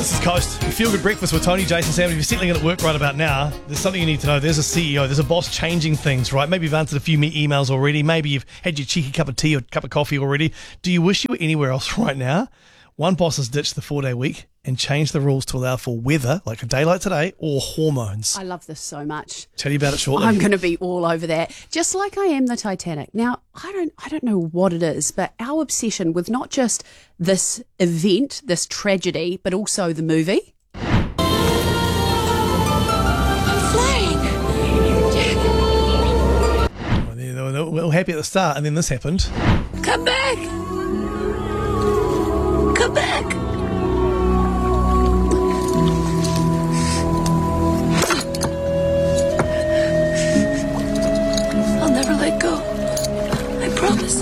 This is Coast. You feel good breakfast with Tony, Jason, Sam. If you're settling in at work right about now, there's something you need to know. There's a CEO, there's a boss changing things, right? Maybe you've answered a few emails already. Maybe you've had your cheeky cup of tea or cup of coffee already. Do you wish you were anywhere else right now? One boss has ditched the 4-day week and changed the rules to allow for weather, like a day like today, or hormones. I love this so much. Tell you about it shortly. I'm going to be all over that, just like I am the Titanic. Now, I don't know what it is, but our obsession with not just this event, this tragedy, but also the movie. I'm flying. Well, they were happy at the start, and then this happened. Come back. Come back. I'll never let go. I promise.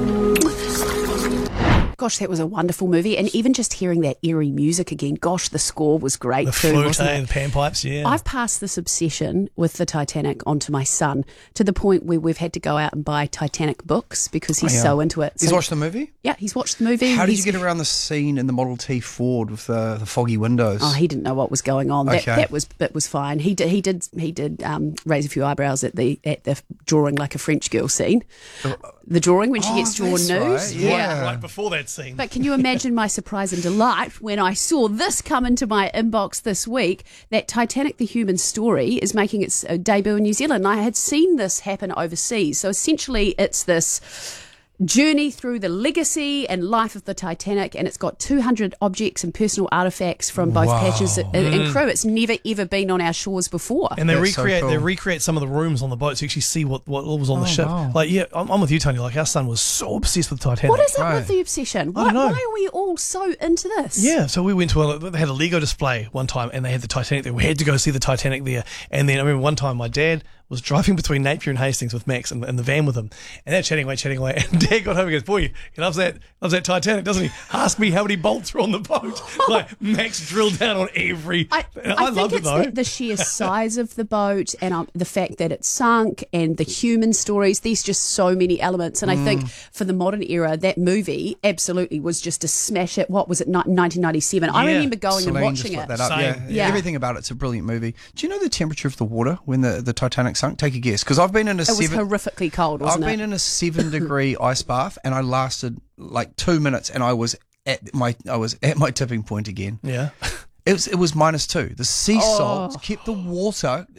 Gosh, that was a wonderful movie. And even just hearing that eerie music again, gosh, the score was great The too, flute wasn't and it? the panpipes, yeah. I've passed this obsession with the Titanic onto my son to the point where we've had to go out and buy Titanic books because he's so into it. He's So- watched the movie? Yeah, he's watched the movie. How did He's- you get around the scene in the Model T Ford with the foggy windows? Oh, he didn't know what was going on. Okay. That was fine. He did raise a few eyebrows at the drawing like a French girl scene. The drawing when she gets drawn that's nude. right, yeah. Right before that scene. But can you imagine my surprise and delight when I saw this come into my inbox this week, that Titanic the Human Story is making its debut in New Zealand. And I had seen this happen overseas. So essentially it's this journey through the legacy and life of the Titanic, and it's got 200 objects and personal artefacts from both passengers and crew. It's never ever been on our shores before. And they That's so recreate cool. they recreate some of the rooms on the boat to actually see what was on the ship. wow. Like, yeah, I'm with you, Tony. Like, our son was so obsessed with Titanic. What is it Right. with the obsession? I don't know. Why are we all so into this? Yeah, so we went to they had a Lego display one time, and they had the Titanic there. We had to go see the Titanic there. And then I remember one time my dad was driving between Napier and Hastings with Max in the van with him, and they're chatting away. And Dad got home and goes, "Boy, he loves that Titanic, doesn't he?" Ask me how many bolts are on the boat. Like, Max drilled down on every. I loved think it it's though. the sheer size of the boat and the fact that it sunk and the human stories. There's just so many elements. And I think for the modern era, that movie absolutely was just a smash hit. What was it, 1997? I Yeah. remember going and Celine watching just it. put that up. Same. Yeah. Everything about it's a brilliant movie. Do you know the temperature of the water when the Titanic sunk? Take a guess. Because I've been in a It was horrifically cold, wasn't I've been it? in a 7-degree ice bath, and I lasted like 2 minutes, and I was at my tipping point again. Yeah. It was -2. The sea salt kept the water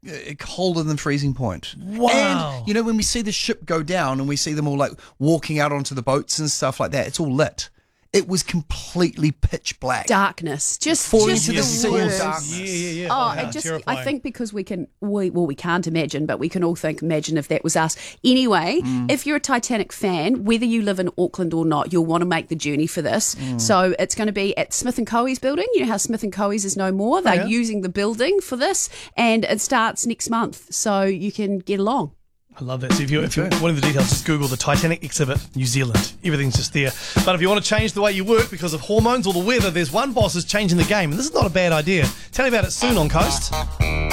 colder than freezing point. Wow. And you know, when we see the ship go down and we see them all like walking out onto the boats and stuff like that, it's all lit. It was completely pitch black. Darkness, just Fall just into the the sea of words. darkness. Yeah. Oh, yeah, it just, terrifying. I think because we can't imagine, but we can all imagine if that was us. Anyway, if you're a Titanic fan, whether you live in Auckland or not, you'll want to make the journey for this. So it's going to be at Smith & Coe's building. You know how Smith & Coe's is no more. They're yeah. using the building for this, and it starts next month, so you can get along. I love that. So if you wanting the details, just Google the Titanic exhibit New Zealand. Everything's just there. But if you want to change the way you work because of hormones or the weather, there's one boss is changing the game, and this is not a bad idea. Tell me about it soon on Coast.